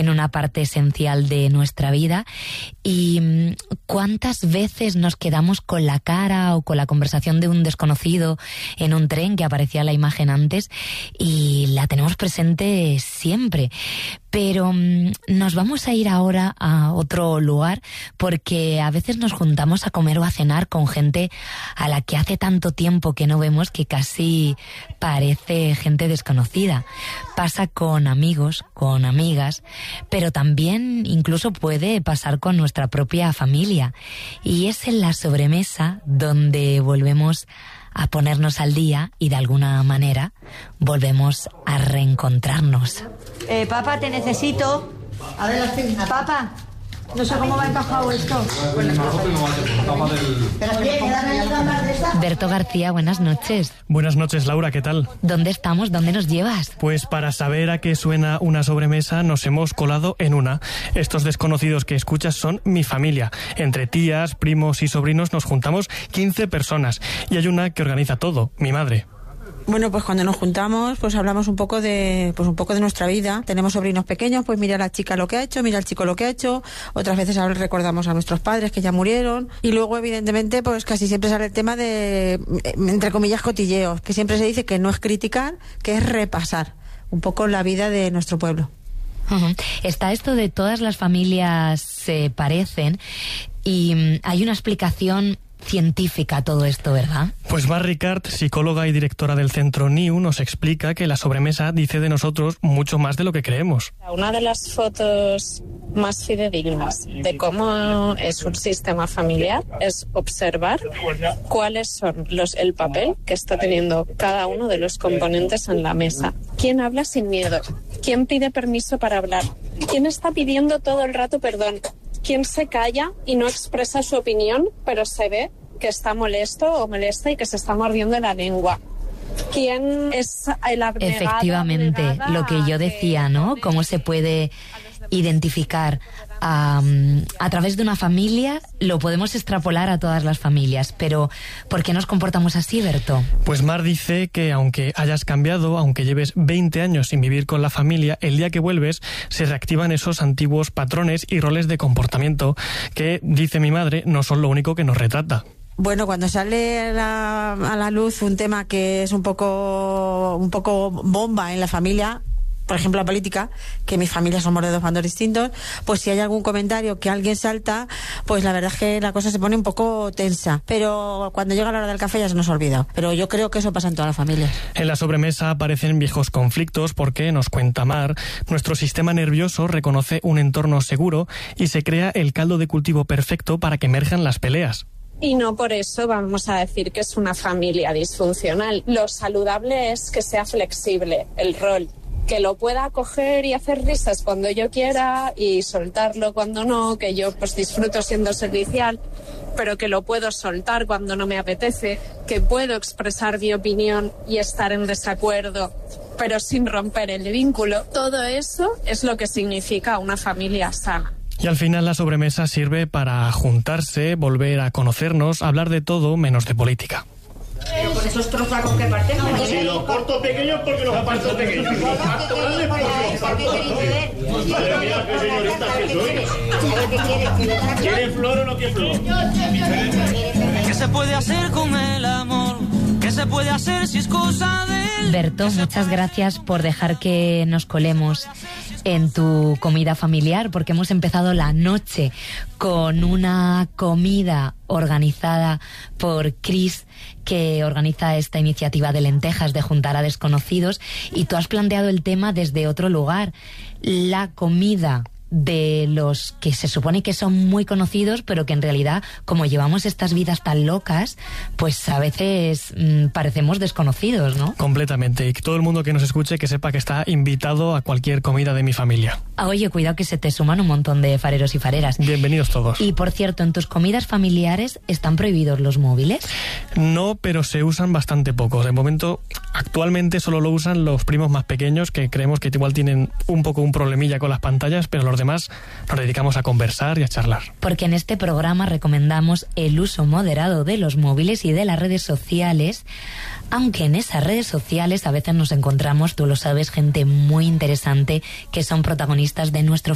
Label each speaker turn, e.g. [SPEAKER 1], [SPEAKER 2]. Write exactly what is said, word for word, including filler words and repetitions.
[SPEAKER 1] en una parte esencial de nuestra vida. Y ¿cuántas veces nos quedamos con la cara o con la conversación de un desconocido en un tren, que aparecía la imagen antes, y la tenemos presente siempre? Pero mmm, nos vamos a ir ahora a otro lugar, porque a veces nos juntamos a comer o a cenar con gente a la que hace tanto tiempo que no vemos que casi parece gente desconocida. Pasa con amigos, con amigas, pero también incluso puede pasar con nuestra propia familia. Y es en la sobremesa donde volvemos a ponernos al día y de alguna manera volvemos a reencontrarnos.
[SPEAKER 2] Eh, papá, te necesito. A ver, papá, no sé cómo va encajado esto.
[SPEAKER 1] Berto García, buenas noches.
[SPEAKER 3] Buenas noches, Laura, ¿qué tal?
[SPEAKER 1] ¿Dónde estamos? ¿Dónde nos llevas?
[SPEAKER 3] Pues para saber a qué suena una sobremesa nos hemos colado en una. Estos desconocidos que escuchas son mi familia. Entre tías, primos y sobrinos nos juntamos quince personas. Y hay una que organiza todo, mi madre.
[SPEAKER 4] Bueno, pues cuando nos juntamos, pues hablamos un poco de, pues un poco de nuestra vida. Tenemos sobrinos pequeños, pues mira la chica lo que ha hecho, mira el chico lo que ha hecho. Otras veces recordamos a nuestros padres que ya murieron. Y luego, evidentemente, pues casi siempre sale el tema de, entre comillas, cotilleos, que siempre se dice que no es criticar, que es repasar un poco la vida de nuestro pueblo.
[SPEAKER 1] Uh-huh. Está esto de todas las familias se parecen, y um, hay una explicación científica a todo esto, ¿verdad?
[SPEAKER 3] Pues Mar Ricard, psicóloga y directora del centro N I U, nos explica que la sobremesa dice de nosotros mucho más de lo que creemos.
[SPEAKER 5] Una de las fotos más fidedignas de cómo es un sistema familiar es observar cuáles son los el papel que está teniendo cada uno de los componentes en la mesa. ¿Quién habla sin miedo? ¿Quién pide permiso para hablar? ¿Quién está pidiendo todo el rato perdón? ¿Quién se calla y no expresa su opinión, pero se ve que está molesto o molesta y que se está mordiendo la lengua? ¿Quién es el abnegado?
[SPEAKER 1] Efectivamente, lo que yo decía, ¿no? Cómo se puede identificar um, a través de una familia, lo podemos extrapolar a todas las familias, pero ¿por qué nos comportamos así, Berto?
[SPEAKER 3] Pues Mar dice que aunque hayas cambiado, aunque lleves veinte años sin vivir con la familia, el día que vuelves se reactivan esos antiguos patrones y roles de comportamiento que, dice mi madre, no son lo único que nos retrata.
[SPEAKER 4] Bueno, cuando sale a la, a la luz un tema que es un poco, un poco bomba en la familia, por ejemplo la política, que mi familia somos de dos bandos distintos, pues si hay algún comentario que alguien salta, pues la verdad es que la cosa se pone un poco tensa. Pero cuando llega la hora del café ya se nos olvida. Pero yo creo que eso pasa en todas las familias.
[SPEAKER 3] En la sobremesa aparecen viejos conflictos porque, nos cuenta Mar, nuestro sistema nervioso reconoce un entorno seguro y se crea el caldo de cultivo perfecto para que emerjan las peleas.
[SPEAKER 5] Y no por eso vamos a decir que es una familia disfuncional. Lo saludable es que sea flexible el rol, que lo pueda coger y hacer risas cuando yo quiera y soltarlo cuando no, que yo pues disfruto siendo servicial, pero que lo puedo soltar cuando no me apetece, que puedo expresar mi opinión y estar en desacuerdo, pero sin romper el vínculo. Todo eso es lo que significa una familia sana.
[SPEAKER 3] Y al final la sobremesa sirve para juntarse, volver a conocernos, hablar de todo menos de política.
[SPEAKER 2] Pero con esos trozos que partemos.
[SPEAKER 6] Si los corto pequeños, porque los parto pequeños. Si los parto grandes, porque los parto grandes. Madre mía, qué señorita que soy. ¿Quiere flor o no quiere flor?
[SPEAKER 7] ¿Qué se puede hacer con el amor? ¿Qué se puede hacer si es cosa de él?
[SPEAKER 1] Berto, muchas gracias por dejar que nos colemos en tu comida familiar, porque hemos empezado la noche con una comida organizada por Cris, que organiza esta iniciativa de lentejas de juntar a desconocidos, y tú has planteado el tema desde otro lugar, la comida de los que se supone que son muy conocidos, pero que en realidad, como llevamos estas vidas tan locas, pues a veces mmm, parecemos desconocidos, ¿no?
[SPEAKER 3] Completamente, y que todo el mundo que nos escuche que sepa que está invitado a cualquier comida de mi familia.
[SPEAKER 1] Ah, oye, cuidado que se te suman un montón de fareros y fareras.
[SPEAKER 3] Bienvenidos todos.
[SPEAKER 1] Y por cierto, ¿en tus comidas familiares están prohibidos los móviles?
[SPEAKER 3] No, pero se usan bastante pocos. De momento, actualmente solo lo usan los primos más pequeños, que creemos que igual tienen un poco un problemilla con las pantallas, pero los demás nos dedicamos a conversar y a charlar.
[SPEAKER 1] Porque en este programa recomendamos el uso moderado de los móviles y de las redes sociales, aunque en esas redes sociales a veces nos encontramos, tú lo sabes, gente muy interesante que son protagonistas de nuestro